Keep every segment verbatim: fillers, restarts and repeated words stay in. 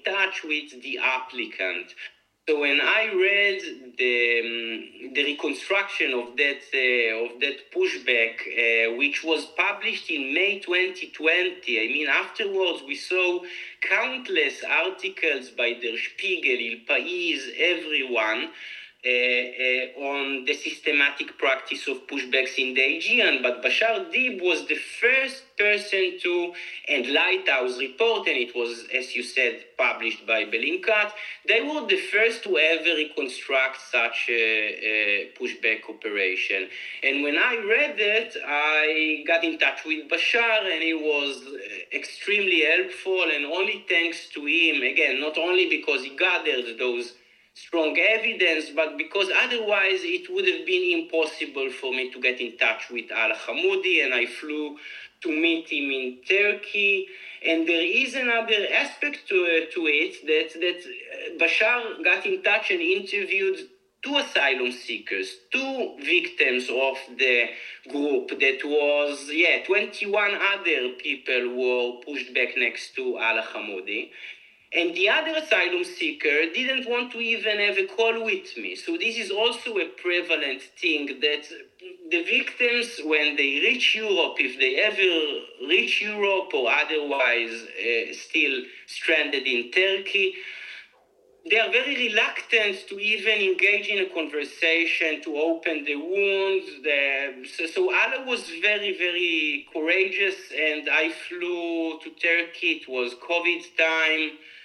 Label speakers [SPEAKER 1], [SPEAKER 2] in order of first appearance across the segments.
[SPEAKER 1] touch with the applicant. So when I read the, um, the reconstruction of that uh, of that pushback, uh, which was published in May twenty twenty, I mean, afterwards we saw countless articles by Der Spiegel, Il País, everyone, Uh, uh, on the systematic practice of pushbacks in the Aegean, but Bashar Dib was the first person to, and Lighthouse report, and it was, as you said, published by Bellingcat, they were the first to ever reconstruct such a, a pushback operation. And when I read it, I got in touch with Bashar, and he was extremely helpful, and only thanks to him, again, not only because he gathered those strong evidence, but because otherwise it would have been impossible for me to get in touch with Al-Hamoudi, and I flew to meet him in Turkey. And there is another aspect to, uh, to it, that, that Bashar got in touch and interviewed two asylum seekers, two victims of the group that was, yeah, twenty-one other people were pushed back next to Al-Hamoudi. And the other asylum seeker didn't want to even have a call with me. So this is also a prevalent thing, that the victims, when they reach Europe, if they ever reach Europe or otherwise uh, still stranded in Turkey, they are very reluctant to even engage in a conversation, to open the wounds. The, so, so Allah was very, very courageous, and I flew to Turkey. It was COVID time.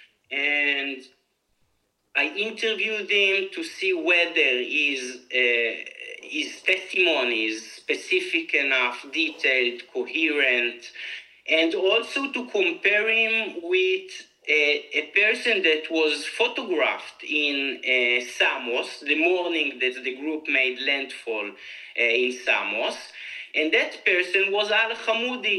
[SPEAKER 1] And I interviewed him to see whether his, uh, his testimony is specific enough, detailed, coherent, and also to compare him with a, a person that was photographed in uh, Samos the morning that the group made landfall uh, in Samos. And that person was Al-Hamoudi.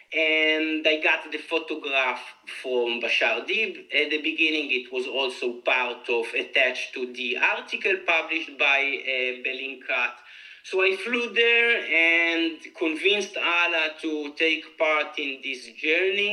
[SPEAKER 1] And I got the photograph from Bashar Dib. At the beginning, it was also part of, attached to the article published by uh, Bellingcat. So I flew there and convinced Allah to take part in this journey.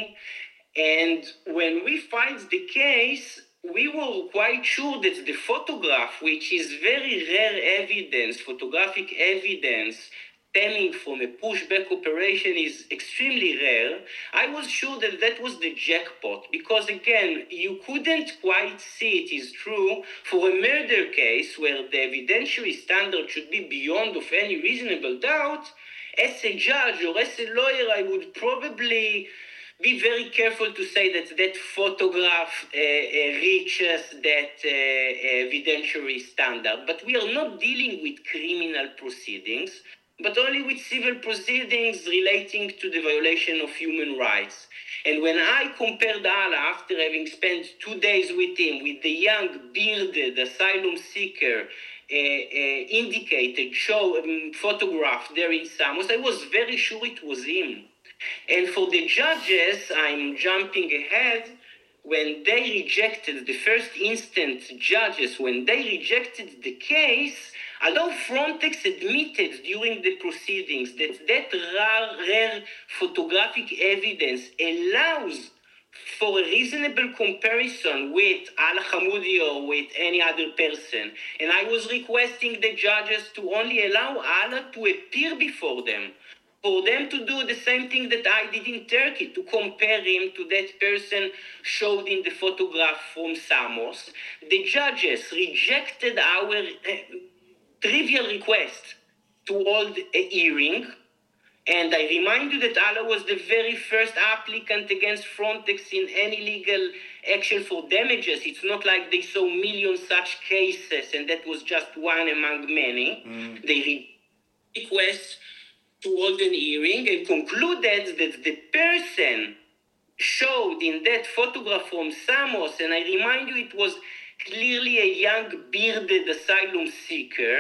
[SPEAKER 1] And when we filed the case, we were quite sure that the photograph, which is very rare evidence, photographic evidence, stemming from a pushback operation, is extremely rare. I was sure that that was the jackpot, because again, you couldn't quite see, it is true, for a murder case where the evidentiary standard should be beyond of any reasonable doubt. As a judge or as a lawyer, I would probably be very careful to say that that photograph uh, uh, reaches that uh, evidentiary standard. But we are not dealing with criminal proceedings, but only with civil proceedings relating to the violation of human rights. And when I compared Allah, after having spent two days with him, with the young, bearded asylum seeker, uh, uh, indicated, show, um, photograph there in Samos, I was very sure it was him. And for the judges, I'm jumping ahead, when they rejected, the first instance judges, when they rejected the case, although Frontex admitted during the proceedings that that rare, rare photographic evidence allows for a reasonable comparison with Al-Hamoudi or with any other person, and I was requesting the judges to only allow Allah to appear before them, for them to do the same thing that I did in Turkey, to compare him to that person showed in the photograph from Samos. The judges rejected our uh, trivial request to hold a hearing, and I remind you that Allah was the very first applicant against Frontex in any legal action for damages. It's not like they saw millions such cases and that was just one among many. Mm. They re- request to hold an hearing and concluded that the person showed in that photograph from Samos, and I remind you it was clearly a young bearded asylum seeker,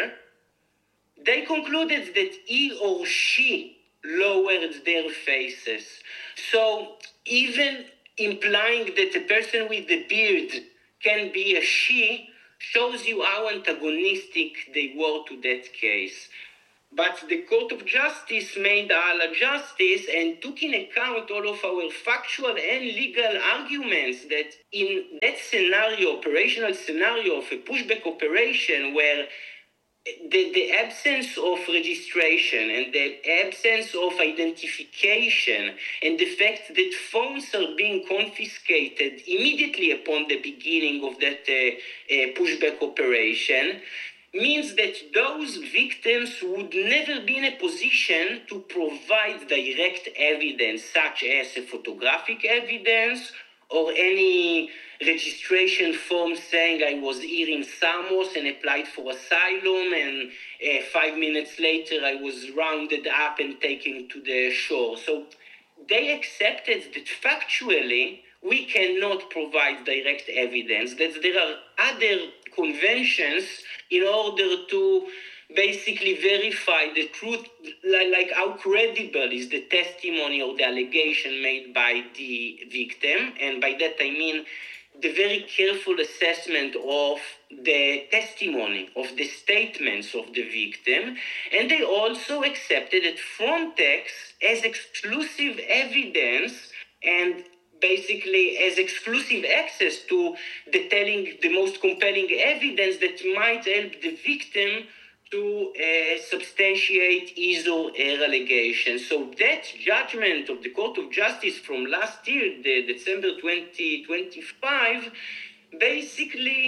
[SPEAKER 1] they concluded that he or she lowered their faces. So even implying that a person with the beard can be a she shows you how antagonistic they were to that case. But the Court of Justice made all justice and took in account all of our factual and legal arguments that in that scenario, operational scenario of a pushback operation where the, the absence of registration and the absence of identification and the fact that phones are being confiscated immediately upon the beginning of that uh, uh, pushback operation means that those victims would never be in a position to provide direct evidence, such as a photographic evidence or any registration form saying I was here in Samos and applied for asylum, and uh, five minutes later I was rounded up and taken to the shore. So they accepted that factually we cannot provide direct evidence, that there are other conventions in order to basically verify the truth, like how credible is the testimony or the allegation made by the victim. And by that I mean the very careful assessment of the testimony, of the statements of the victim. And they also accepted that Frontex has exclusive evidence and basically has exclusive access to the telling, the most compelling evidence that might help the victim to uh, substantiate his or her allegation. So that judgment of the Court of Justice from last year, the December twenty twenty-five, basically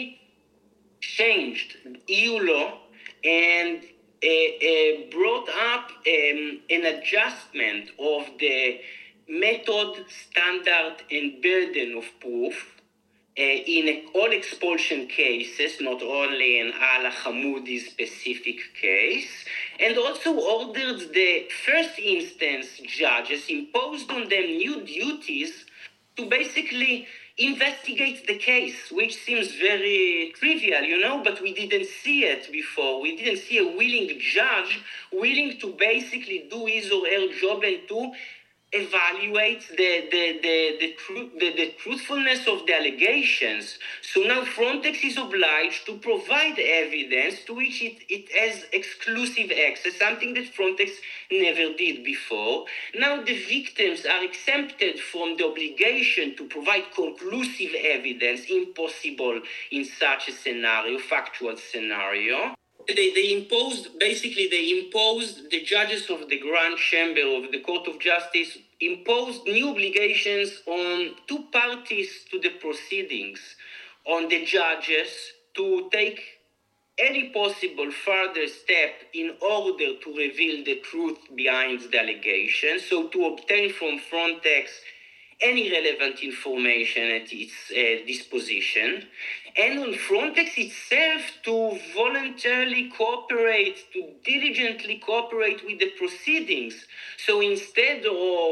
[SPEAKER 1] changed E U law and uh, uh, brought up um, an adjustment of the method, standard, and burden of proof Uh, in all expulsion cases, not only in Ala Hamoudi specific case, and also ordered the first instance judges, imposed on them new duties to basically investigate the case, which seems very trivial, you know, but we didn't see it before. We didn't see a willing judge willing to basically do his or her job and to evaluate the the the the, truth, the the truthfulness of the allegations. So now Frontex is obliged to provide evidence to which it, it has exclusive access, something that Frontex never did before. Now the victims are exempted from the obligation to provide conclusive evidence, impossible in such a scenario, factual scenario. They, they imposed, basically they imposed, the judges of the Grand Chamber of the Court of Justice imposed new obligations on two parties to the proceedings, on the judges to take any possible further step in order to reveal the truth behind the allegation, so to obtain from Frontex any relevant information at its uh, disposition, and on Frontex itself to voluntarily cooperate, to diligently cooperate with the proceedings. So instead of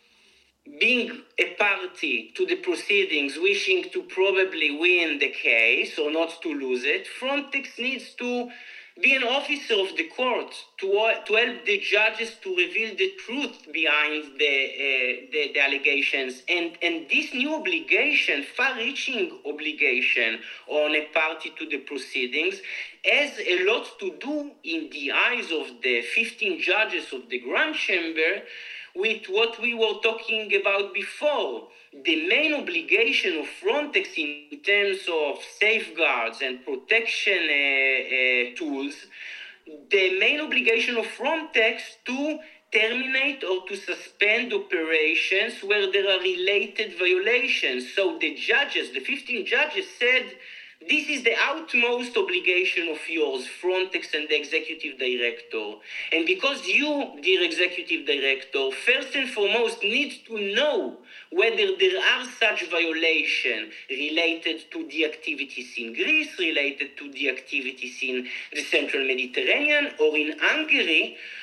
[SPEAKER 1] being a party to the proceedings, wishing to probably win the case or not to lose it, Frontex needs to be an officer of the court to, to help the judges to reveal the truth behind the, uh, the, the allegations. And, and this new obligation, far-reaching obligation on a party to the proceedings, has a lot to do in the eyes of the fifteen judges of the Grand Chamber with what we were talking about before. The main obligation of Frontex in terms of safeguards and protection uh, uh, tools, the main obligation of Frontex to terminate or to suspend operations where there are related violations. So the judges, the fifteen judges said, this is the utmost obligation of yours, Frontex and the executive director. And because you, dear executive director, first and foremost need to know whether there are such violations related to the activities in Greece, related to the activities in the Central Mediterranean or in Hungary,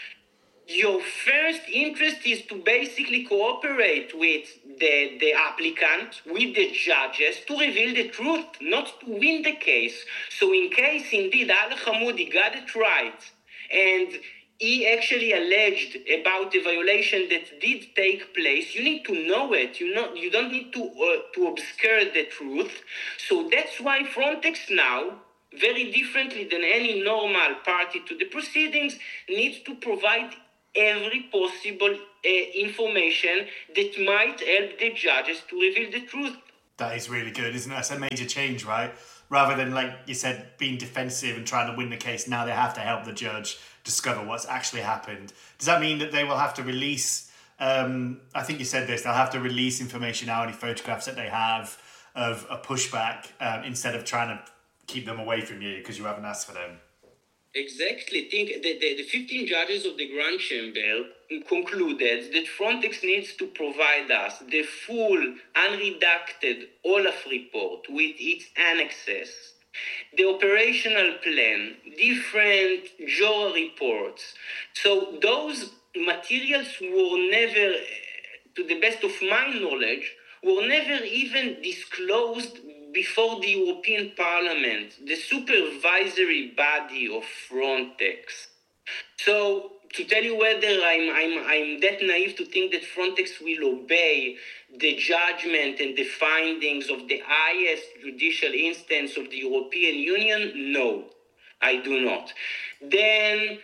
[SPEAKER 1] your first interest is to basically cooperate with the, the applicant, with the judges, to reveal the truth, not to win the case. So in case, indeed, Ala Hamoudi got it right, and he actually alleged about a violation that did take place, you need to know it. You know, you don't need to, uh, to obscure the truth. So that's why Frontex now very differently than any normal party to the proceedings, needs to provide every possible uh, information that might help the judges to reveal the truth.
[SPEAKER 2] That is really good, isn't it? That's a major change, right? Rather than, like you said, being defensive and trying to win the case, now they have to help the judge discover what's actually happened. Does that mean that they will have to release, um, I think you said this, they'll have to release information out, any photographs that they have of a pushback, um, instead of trying to keep them away from you because you haven't asked for them?
[SPEAKER 1] Exactly. Think the, the, the fifteen judges of the Grand Chamber concluded that Frontex needs to provide us the full, unredacted Olaf report with its annexes, the operational plan, different J O R A reports. So those materials were never, to the best of my knowledge, were never even disclosed before the European Parliament, the supervisory body of Frontex. So, to tell you whether I'm, I'm, I'm that naive to think that Frontex will obey the judgment and the findings of the highest judicial instance of the European Union, no, I do not. Then,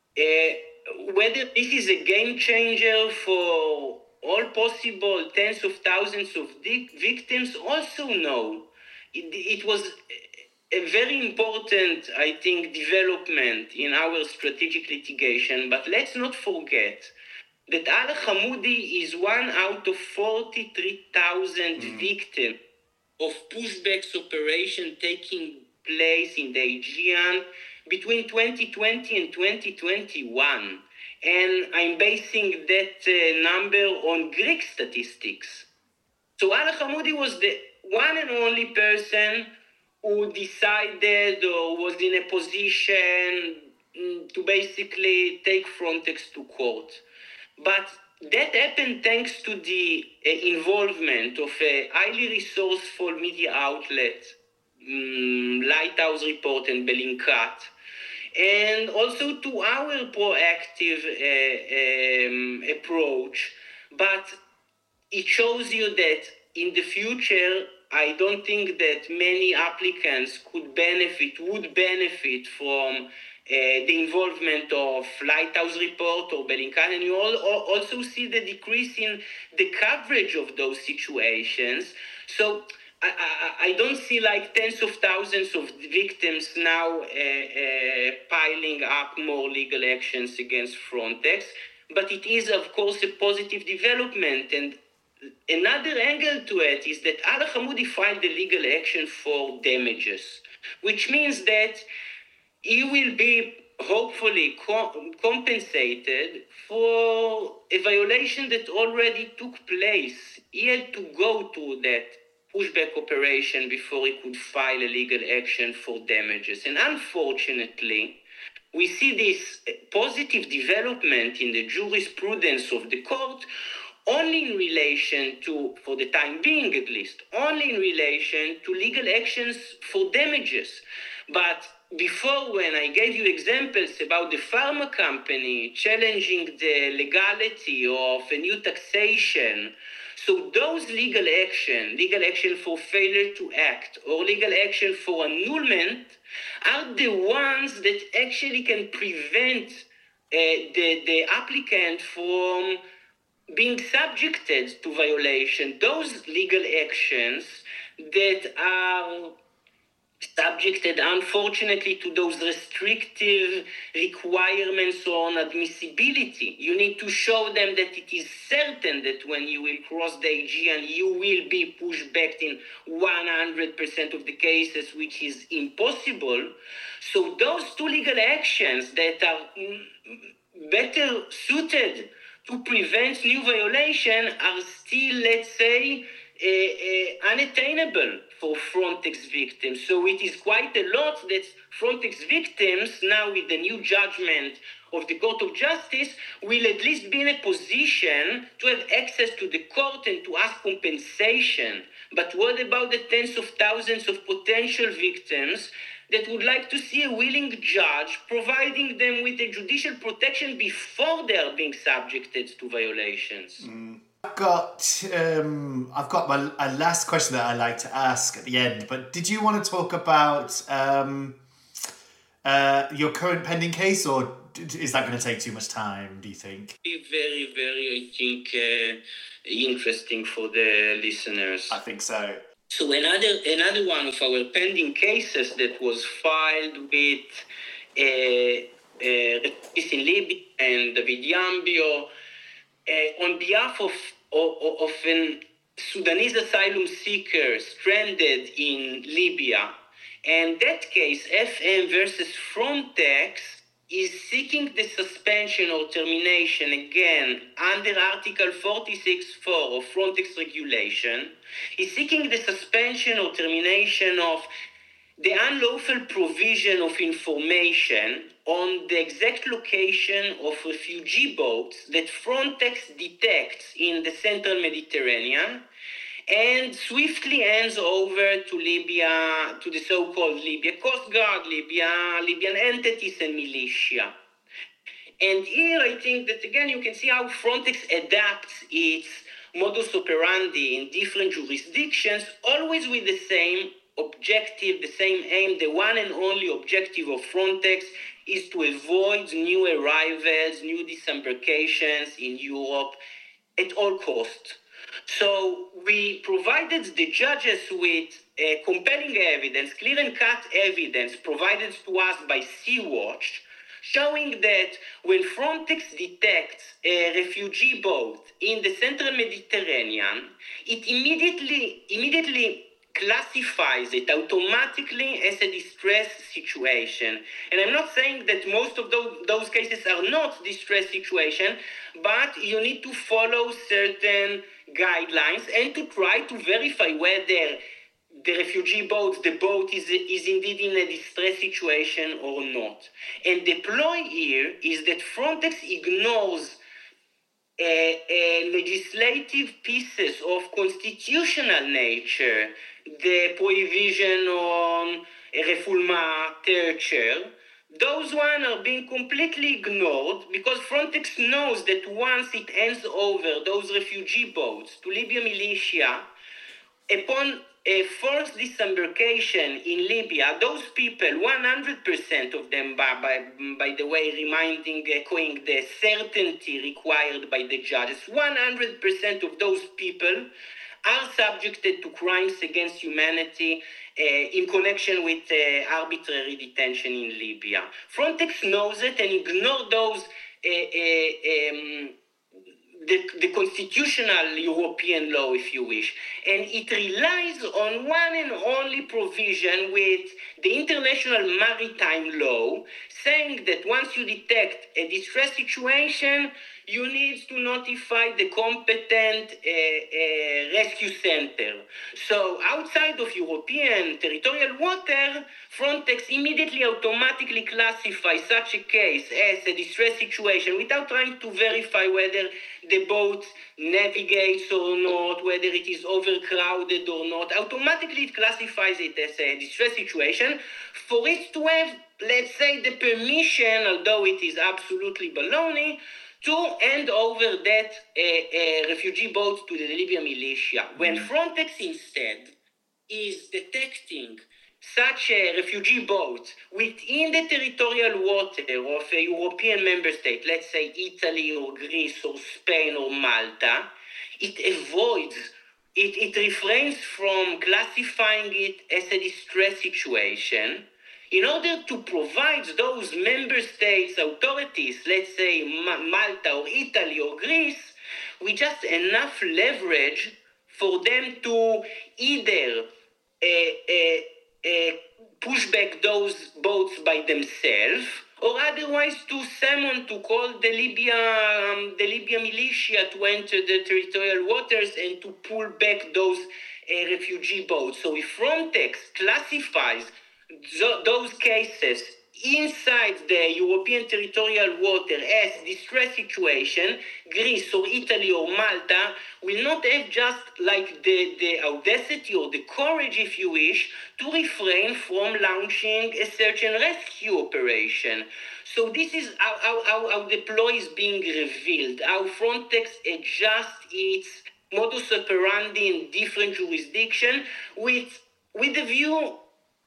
[SPEAKER 1] uh, whether this is a game changer for all possible tens of thousands of di- victims, also no. It, it was a very important, I think, development in our strategic litigation, but let's not forget that Al Hamoudi is one out of forty-three thousand mm. victims of pushbacks operation taking place in the Aegean between twenty twenty and twenty twenty-one. And I'm basing that uh, number on Greek statistics. So Al Hamoudi was the one and only person who decided or was in a position to basically take Frontex to court. But that happened thanks to the uh, involvement of a highly resourceful media outlet, um, Lighthouse Report and Bellingcat, and also to our proactive uh, um, approach. But it shows you that in the future, I don't think that many applicants could benefit, would benefit from uh, the involvement of Lighthouse Report or Bellingcat, and you all, also see the decrease in the coverage of those situations. So I, I, I don't see like tens of thousands of victims now uh, uh, piling up more legal actions against Frontex, but it is, of course, a positive development. And another angle to it is that Al Hamoudi filed a legal action for damages, which means that he will be hopefully co- compensated for a violation that already took place. He had to go through that pushback operation before he could file a legal action for damages. And unfortunately, we see this positive development in the jurisprudence of the court only in relation to, for the time being at least, only in relation to legal actions for damages. But before, when I gave you examples about the pharma company challenging the legality of a new taxation, so those legal action, legal action for failure to act or legal action for annulment are the ones that actually can prevent uh, the, the applicant from being subjected to violation. Those legal actions that are subjected, unfortunately, to those restrictive requirements on admissibility. You need to show them that it is certain that when you will cross the Aegean, you will be pushed back in one hundred percent of the cases, which is impossible. So those two legal actions that are better suited to prevent new violation are still, let's say, uh, uh, unattainable for Frontex victims. So it is quite a lot that Frontex victims, now with the new judgment of the Court of Justice, will at least be in a position to have access to the court and to ask compensation. But what about the tens of thousands of potential victims that would like to see a willing judge providing them with a judicial protection before they are being subjected to violations?
[SPEAKER 2] Mm. I've got um, I've got my a last question that I like to ask at the end. But did you want to talk about um, uh, your current pending case, or is that going to take too much time, do you think?
[SPEAKER 1] Very, very, I think, uh, interesting for the listeners.
[SPEAKER 2] I think so.
[SPEAKER 1] So another another one of our pending cases that was filed with uh, uh, refugees in Libya and David Yambio uh, on behalf of, of, of an Sudanese asylum seeker stranded in Libya. And that case, F M versus Frontex, is seeking the suspension or termination, again, under Article forty-six point four of Frontex regulation, is seeking the suspension or termination of the unlawful provision of information on the exact location of refugee boats that Frontex detects in the central Mediterranean and swiftly hands over to Libya, to the so-called Libya Coast Guard, Libya, Libyan entities and militia. And here I think that, again, you can see how Frontex adapts its modus operandi in different jurisdictions, always with the same objective, the same aim. The one and only objective of Frontex is to avoid new arrivals, new disembarkations in Europe at all costs. So we provided the judges with uh, compelling evidence, clear and cut evidence provided to us by Sea-Watch, showing that when Frontex detects a refugee boat in the central Mediterranean, it immediately immediately classifies it automatically as a distress situation. And I'm not saying that most of those, those cases are not distress situation, but you need to follow certain guidelines and to try to verify whether the refugee boat, the boat is, is indeed in a distress situation or not. And the ploy here is that Frontex ignores uh, uh, legislative pieces of constitutional nature, the provision on refoulement tertiaire. Those ones are being completely ignored because Frontex knows that once it hands over those refugee boats to Libyan militia, upon a forced disembarkation in Libya, those people, one hundred percent of them, by, by, by the way, reminding, echoing the certainty required by the judges, one hundred percent of those people are subjected to crimes against humanity uh, in connection with uh, arbitrary detention in Libya. Frontex knows it and ignores those uh, uh, um, The, the constitutional European law, if you wish. And it relies on one and only provision with the international maritime law, saying that once you detect a distress situation, you need to notify the competent uh, uh, rescue center. So outside of European territorial water, Frontex immediately automatically classifies such a case as a distress situation without trying to verify whether the boat navigates or not, whether it is overcrowded or not. Automatically it classifies it as a distress situation for it to have, let's say, the permission, although it is absolutely baloney, to hand over that uh, uh, refugee boat to the Libyan militia. When Frontex instead is detecting such a refugee boat within the territorial water of a European member state, let's say Italy or Greece or Spain or Malta, it avoids, it, it refrains from classifying it as a distress situation in order to provide those member states authorities, let's say Ma- Malta or Italy or Greece, with just enough leverage for them to either uh, uh, Uh, push back those boats by themselves, or otherwise to summon, to call the Libya, um, the Libya militia to enter the territorial waters and to pull back those uh, refugee boats. So if Frontex classifies th- those cases inside the European territorial water as distress situation, Greece or Italy or Malta will not have just like the, the audacity or the courage, if you wish, to refrain from launching a search and rescue operation. So this is how, how, how, how the ploy is being revealed, how Frontex adjusts its modus operandi in different jurisdictions with, with the view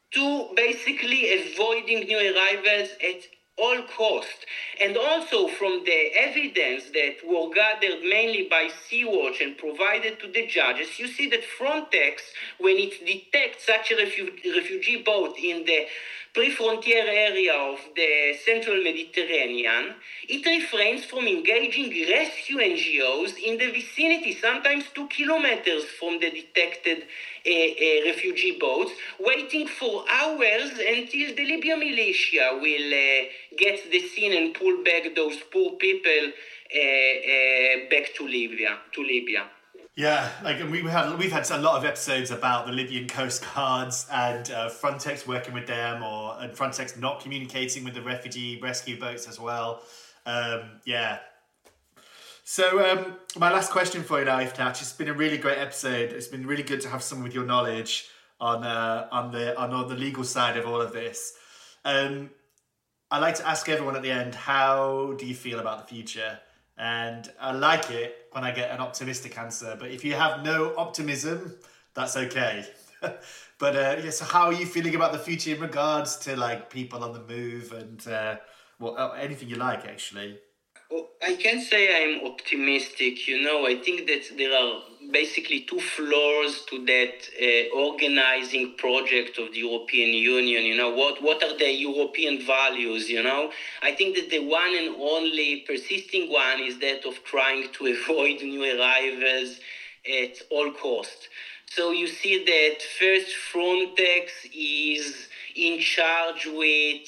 [SPEAKER 1] to basically avoiding new arrivals at all cost. And also from the evidence that were gathered mainly by Sea-Watch and provided to the judges, you see that Frontex, when it detects such a refu- refugee boat in the pre-frontier area of the central Mediterranean, it refrains from engaging rescue N G Os in the vicinity, sometimes two kilometers from the detected uh, uh, refugee boats, waiting for hours until the Libyan militia will uh, get the scene and pull back those poor people uh, uh, back to Libya. To Libya.
[SPEAKER 2] Yeah, like and we had we've had a lot of episodes about the Libyan coast guards and uh, Frontex working with them, or and Frontex not communicating with the refugee rescue boats as well. Um, yeah. So um, my last question for you now, Iftach. It's been a really great episode. It's been really good to have someone with your knowledge on uh, on the on all the legal side of all of this. Um, I like to ask everyone at the end, how do you feel about the future? And I like it when I get an optimistic answer. But if you have no optimism, that's okay. But uh, yeah, so how are you feeling about the future in regards to like people on the move and uh, well, anything you like, actually?
[SPEAKER 1] Well, I can't say I'm optimistic. You know, I think that there are basically two flaws to that uh, organizing project of the European Union. You know, what, what are the European values, you know? I think that the one and only persisting one is that of trying to avoid new arrivals at all cost. So you see that first Frontex is in charge with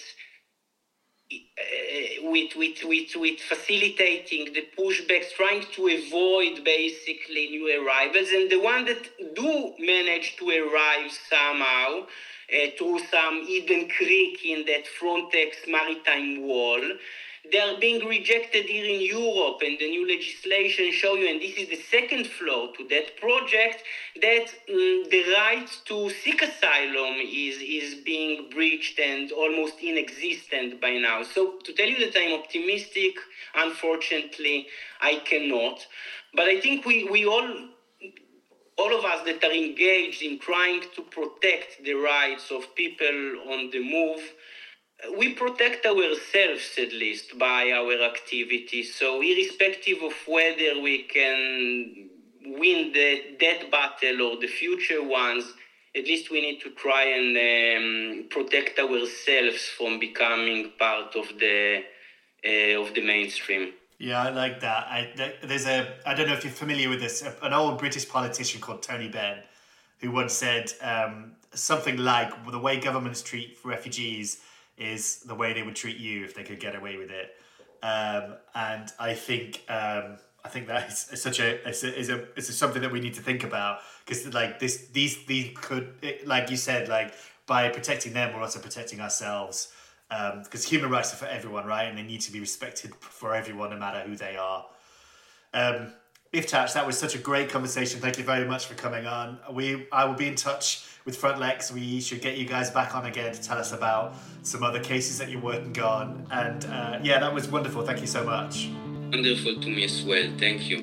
[SPEAKER 1] Uh, with, with, with, with facilitating the pushbacks, trying to avoid basically new arrivals. And the one that do manage to arrive somehow uh, through some hidden creek in that Frontex maritime wall, they are being rejected here in Europe, and the new legislation show you, and this is the second flaw to that project, that um, the right to seek asylum is, is being breached and almost inexistent by now. So to tell you that I'm optimistic, unfortunately, I cannot. But I think we, we all, all of us that are engaged in trying to protect the rights of people on the move, we protect ourselves, at least, by our activities. So irrespective of whether we can win the, that battle or the future ones, at least we need to try and um, protect ourselves from becoming part of the uh, of the mainstream.
[SPEAKER 2] Yeah, I like that. I, there's a, I don't know if you're familiar with this, an old British politician called Tony Benn, who once said um, something like, well, the way governments treat refugees is the way they would treat you if they could get away with it. Um, and I think um, I think that is such a is a, is a is a something that we need to think about, because like this these these could, like you said, like by protecting them we're also protecting ourselves, because um, human rights are for everyone, right? And they need to be respected for everyone, no matter who they are. Um, Iftach, that was such a great conversation. Thank you very much for coming on. We I will be in touch with Frontlex. We should get you guys back on again to tell us about some other cases that you're working on. And uh, yeah, that was wonderful. Thank you so much.
[SPEAKER 1] Wonderful to me as well. Thank you.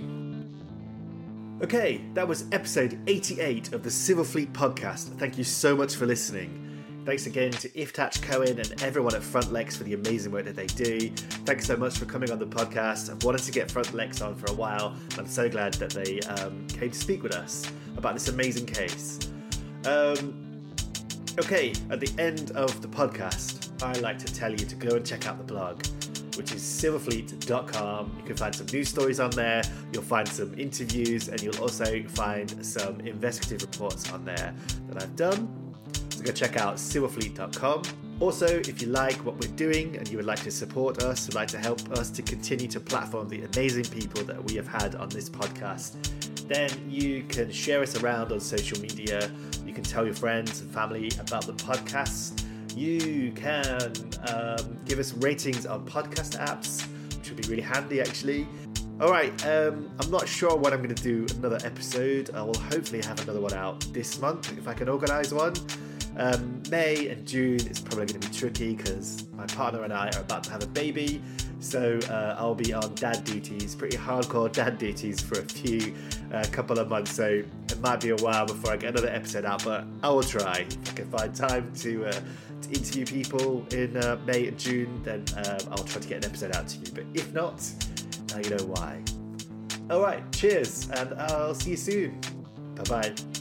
[SPEAKER 2] Okay, that was episode eighty-eight of the Civil Fleet podcast. Thank you so much for listening. Thanks again to Iftach Cohen and everyone at Frontlex for the amazing work that they do. Thanks so much for coming on the podcast. I've wanted to get Frontlex on for a while. I'm so glad that they um, came to speak with us about this amazing case. Um, okay, at the end of the podcast, I like to tell you to go and check out the blog, which is civil fleet dot com. You can find some news stories on there, you'll find some interviews, and you'll also find some investigative reports on there that I've done. So go check out civil fleet dot com. Also, if you like what we're doing and you would like to support us, would like to help us to continue to platform the amazing people that we have had on this podcast, then you can share us around on social media. You can tell your friends and family about the podcast. You can um, give us ratings on podcast apps, which would be really handy, actually. All right, um, I'm not sure when I'm going to do another episode. I will hopefully have another one out this month if I can organise one.
[SPEAKER 3] Um, May and June is probably going to be tricky because my partner and I are about to have a baby. So uh, I'll be on dad duties, pretty hardcore dad duties for a few, uh, couple of months. So it might be a while before I get another episode out, but I will try. If I can find time to, uh, to interview people in uh, May and June, then um, I'll try to get an episode out to you. But if not, now you know why. All right, cheers, and I'll see you soon. Bye-bye.